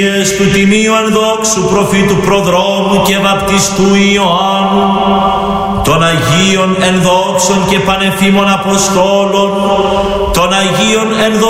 του τιμίου ενδόξου προφήτου προδρόμου και βαπτιστού Ιωάννου, των Αγίων ενδόξων και πανεφήμων Αποστόλων, των Αγίων ενδόξων